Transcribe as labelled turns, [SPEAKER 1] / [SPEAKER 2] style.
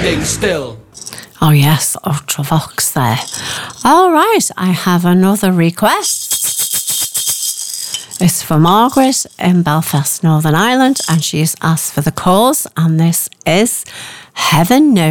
[SPEAKER 1] standing still.
[SPEAKER 2] Oh yes, Ultravox there. All right, I have another request. It's for Margaret in Belfast, Northern Ireland, and she's asked for The Cause, and this is Heaven Knows.